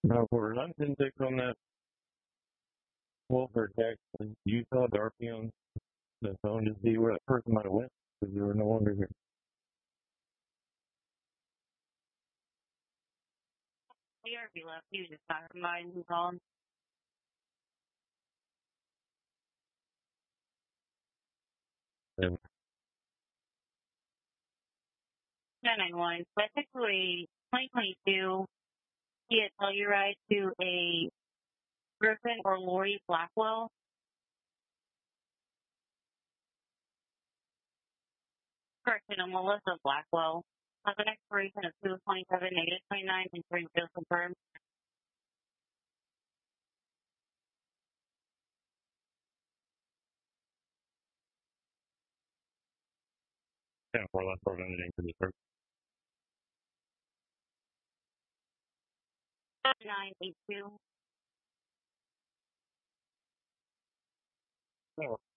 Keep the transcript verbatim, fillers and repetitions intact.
Now, for an intake on that welfare tax in Utah, Darby on the phone to see where that person might have went because they were no longer here. D R B left. He was just talking about it. Who's on? And nine nine one. So I took away twenty twenty-two Kia Telluride to a Griffin or Lori Blackwell. Correction, a Melissa Blackwell. Has an expiration of two twenty-seven, negative twenty-nine, and three bills confirmed. ten four last program ending for the third. nine eight two.